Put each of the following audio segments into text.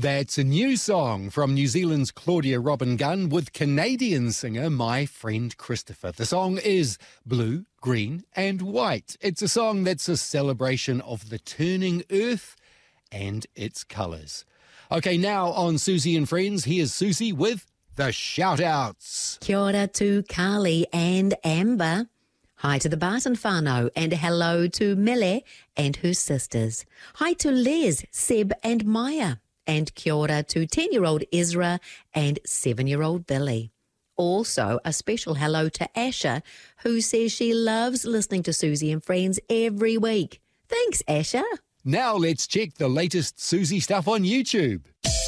That's a new song from New Zealand's Claudia Robin Gunn with Canadian singer My Friend Christopher. The song is Blue, Green and White. It's a song that's a celebration of the turning earth and its colours. Okay, now on Susie and Friends, here's Susie with the shout-outs. Kia ora to Carly and Amber. Hi to the Barton whānau and hello to Mele and her sisters. Hi to Les, Seb and Maya. And kia ora to 10-year-old Ezra and 7-year-old Billy. Also, a special hello to Asha, who says she loves listening to Susie and Friends every week. Thanks, Asha. Now let's check the latest Susie stuff on YouTube.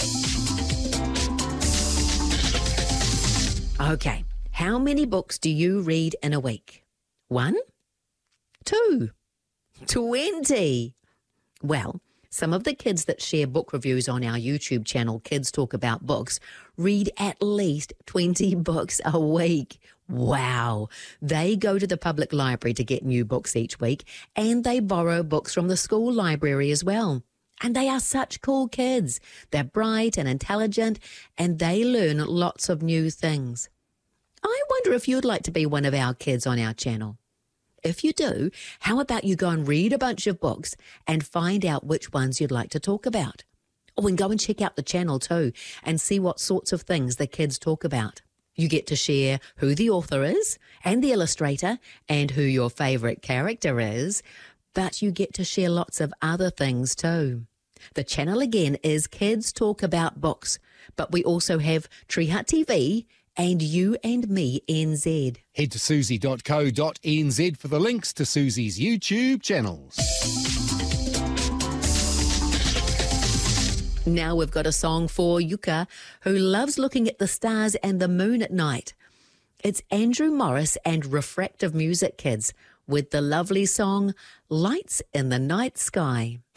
Okay, how many books do you read in a week? 1? 2? 20? Well, some of the kids that share book reviews on our YouTube channel, Kids Talk About Books, read at least 20 books a week. Wow. They go to the public library to get new books each week, and they borrow books from the school library as well. And they are such cool kids. They're bright and intelligent, and they learn lots of new things. I wonder if you'd like to be one of our kids on our channel. If you do, how about you go and read a bunch of books and find out which ones you'd like to talk about? Oh, and go and check out the channel too and see what sorts of things the kids talk about. You get to share who the author is and the illustrator and who your favourite character is, but you get to share lots of other things too. The channel again is Kids Talk About Books, but we also have Tree Hut TV and You and Me NZ. Head to susie.co.nz for the links to Susie's YouTube channels. Now we've got a song for Yuka, who loves looking at the stars and the moon at night. It's Andrew Morris and Refractive Music Kids with the lovely song Lights in the Night Sky.